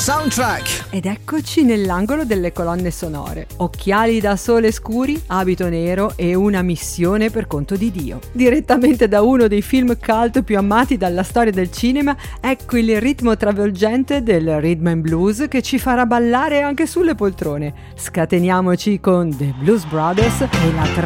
Soundtrack. Ed eccoci nell'angolo delle colonne sonore. Occhiali da sole scuri, abito nero e una missione per conto di Dio. Direttamente da uno dei film cult più amati dalla storia del cinema, ecco il ritmo travolgente del rhythm and blues che ci farà ballare anche sulle poltrone. Scateniamoci con The Blues Brothers e la